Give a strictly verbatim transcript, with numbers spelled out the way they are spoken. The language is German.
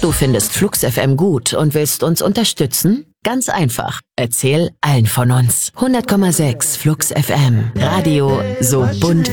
Du findest Flux F M gut und willst uns unterstützen? Ganz einfach. Erzähl allen von uns. hundert Komma sechs Flux F M. Radio so bunt